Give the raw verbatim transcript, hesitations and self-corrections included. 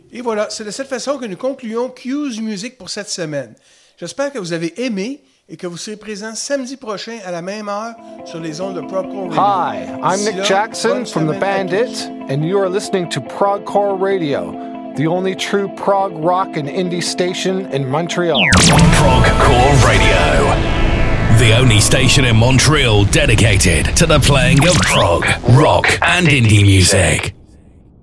Et voilà, c'est de cette façon que nous concluons Q's Music pour cette semaine. J'espère que vous avez aimé et que vous serez présents samedi prochain à la même heure sur les ondes de Progcore Radio. Hi, I'm Nick Jackson from The Bandit, and you are listening to Progcore Radio, the only true prog rock and indie station in Montreal. Progcore Radio, the only station in Montreal dedicated to the playing of prog, rock, and indie music.